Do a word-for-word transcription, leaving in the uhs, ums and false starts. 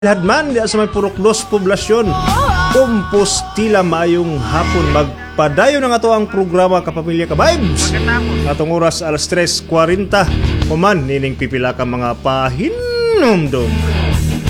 Hadman di sa may purok dos poblasyon Compostela maayong hapon magpadayo na nga to ang programa Kapamilya Ka Vibes atong oras alas tres forty kuman nining pipila ka mga pahinomdom